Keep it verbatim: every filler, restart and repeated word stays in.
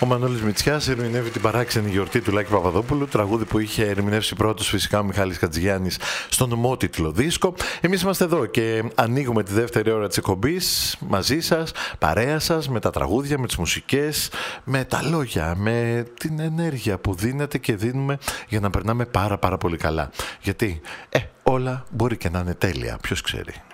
Ο Μανώλης Μητσιάς ερμηνεύει την παράξενη γιορτή του Λάκη Παπαδόπουλου, τραγούδι που είχε ερμηνεύσει πρώτος φυσικά ο Μιχάλης Χατζηγιάννης στον ομότιτλο δίσκο. Εμείς είμαστε εδώ και ανοίγουμε τη δεύτερη ώρα της εκπομπής μαζί σας, παρέα σας, με τα τραγούδια, με τις μουσικές, με τα λόγια, με την ενέργεια που δίνετε και δίνουμε για να περνάμε πάρα πάρα πολύ καλά. Γιατί, ε, όλα μπορεί και να είναι τέλεια, ποιος ξέρει.